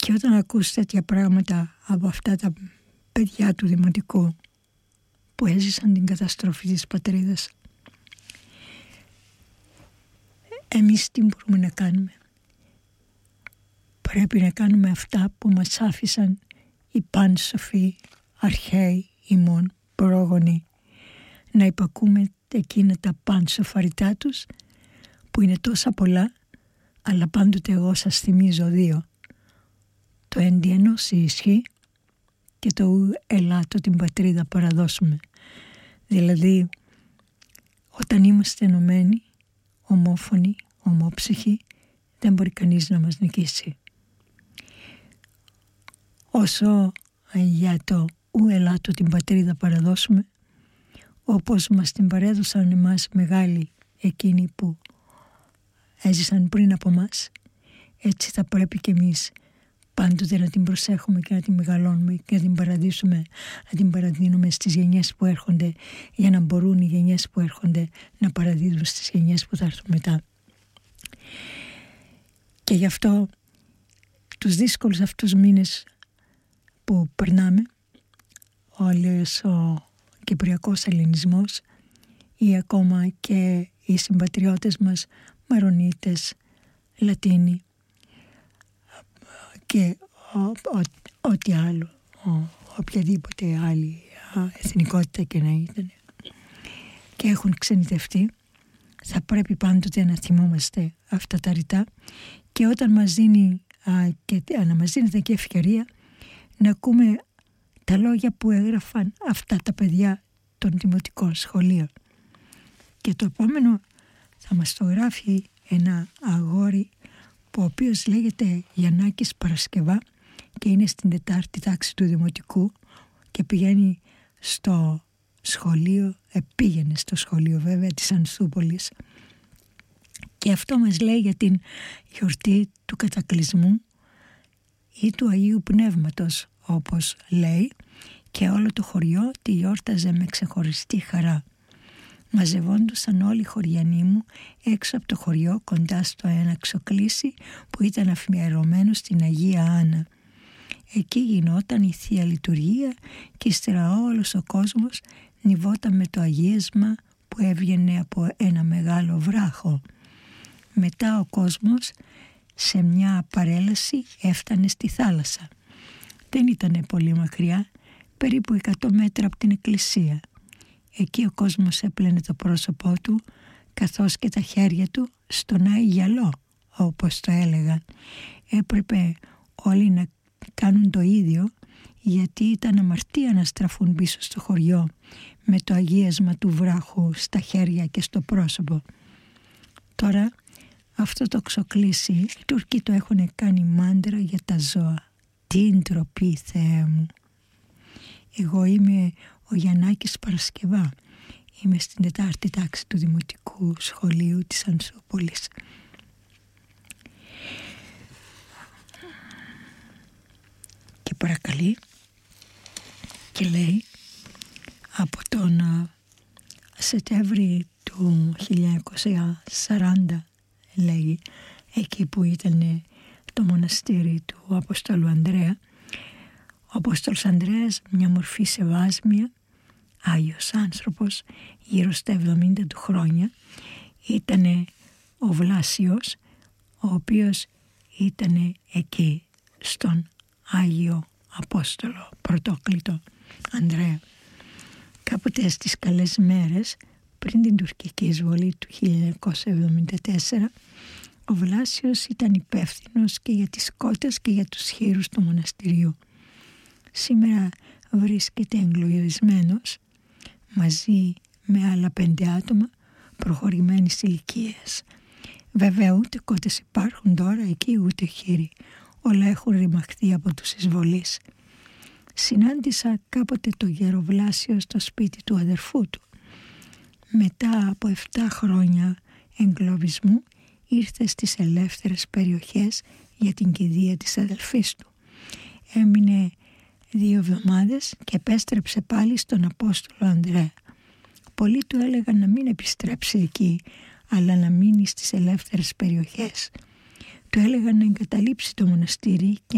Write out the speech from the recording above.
Και όταν ακούς τέτοια πράγματα από αυτά τα παιδιά του δημοτικού που έζησαν την καταστροφή της πατρίδας, εμείς τι μπορούμε να κάνουμε? Πρέπει να κάνουμε αυτά που μας άφησαν οι πάνσοφοι αρχαίοι ημών πρόγονοι, να υπακούμε εκείνα τα πάνσοφα ρητά τους που είναι τόσα πολλά, αλλά πάντοτε εγώ σας θυμίζω δύο: το εν τη ενώση ισχύ και το ου ελάττω την πατρίδα παραδώσουμε. Δηλαδή, όταν είμαστε ενωμένοι, ομόφωνοι, ομόψυχοι, δεν μπορεί κανείς να μας νικήσει. Όσο για το ου ελάττω την πατρίδα παραδώσουμε, όπως μας την παρέδωσαν εμάς μεγάλοι εκείνοι που έζησαν πριν από μας, έτσι θα πρέπει και εμείς πάντοτε να την προσέχουμε και να την μεγαλώνουμε και να την παραδείσουμε, να την παραδίνουμε στις γενιές που έρχονται, για να μπορούν οι γενιές που έρχονται να παραδίδουν στις γενιές που θα έρθουν μετά. Και γι' αυτό τους δύσκολους αυτούς μήνες που περνάμε, όλος ο κυπριακός ελληνισμός ή ακόμα και οι συμπατριώτες μας Μαρονίτες, Λατίνοι και ό,τι άλλο, οποιαδήποτε άλλη εθνικότητα και να ήταν και έχουν ξενιτευτεί, θα πρέπει πάντοτε να θυμόμαστε αυτά τα ρητά και όταν μας δίνει και να μας δίνεται και ευκαιρία να ακούμε τα λόγια που έγραφαν αυτά τα παιδιά των δημοτικών σχολείων. Και το επόμενο θα μας το γράφει ένα αγόρι που ο οποίος λέγεται Γιαννάκης Παρασκευά και είναι στην 4η τάξη του δημοτικού και πηγαίνει στο σχολείο, πήγαινε στο σχολείο βέβαια της Ανθούπολης, και αυτό μας λέει για την γιορτή του κατακλυσμού ή του Αγίου Πνεύματος, όπως λέει, και όλο το χωριό τη γιόρταζε με ξεχωριστή χαρά. Μαζευόντουσαν όλοι οι χωριανοί μου έξω από το χωριό κοντά στο ένα ξοκλήσι που ήταν αφιερωμένο στην Αγία Άννα. Εκεί γινόταν η Θεία Λειτουργία και ύστερα όλος ο κόσμος νηβόταν με το αγίασμα που έβγαινε από ένα μεγάλο βράχο. Μετά ο κόσμος σε μια παρέλαση έφτανε στη θάλασσα. Δεν ήταν πολύ μακριά, περίπου 100 μέτρα από την εκκλησία. Εκεί ο κόσμος έπλαινε το πρόσωπό του καθώς και τα χέρια του στον Άι Γυαλό, όπως το έλεγαν. Έπρεπε όλοι να κάνουν το ίδιο, γιατί ήταν αμαρτία να στραφούν πίσω στο χωριό με το αγίασμα του βράχου στα χέρια και στο πρόσωπο. Τώρα αυτό το ξοκλήσι οι Τούρκοι το έχουν κάνει μάντρα για τα ζώα. Τι ντροπή, Θεέ μου! Εγώ είμαι ο Γιαννάκης Παρασκευά. Είμαι στην 4η τάξη του Δημοτικού Σχολείου της Ανθούπολης. Και παρακαλεί και λέει από τον Σεπτέμβρη του 1940, λέει, εκεί που ήταν το μοναστήρι του Αποστόλου Ανδρέα, ο Απόστολος Ανδρέας, μια μορφή σεβάσμια, Άγιος άνθρωπος, γύρω στα 70 του χρόνια, ήταν ο Βλάσιος, ο οποίος ήταν εκεί στον Άγιο Απόστολο Πρωτόκλητο Ανδρέα. Κάποτε στις καλές μέρες, πριν την τουρκική εισβολή του 1974, ο Βλάσιος ήταν υπεύθυνος και για τις κότες και για τους χήρους του μοναστηριού. Σήμερα βρίσκεται εγκλωβισμένος μαζί με άλλα 5 άτομα προχωρημένης ηλικίας. Βέβαια ούτε κότες υπάρχουν τώρα εκεί, ούτε χήροι. Όλα έχουν ρημαχθεί από τους εισβολείς. Συνάντησα κάποτε το Γεροβλάσιο στο σπίτι του αδερφού του. Μετά από 7 χρόνια εγκλωβισμού ήρθε στις ελεύθερες περιοχές για την κηδεία της αδελφής του. Έμεινε 2 εβδομάδες και επέστρεψε πάλι στον Απόστολο Ανδρέα. Πολλοί του έλεγαν να μην επιστρέψει εκεί, αλλά να μείνει στις ελεύθερες περιοχές. Του έλεγαν να εγκαταλείψει το μοναστήρι και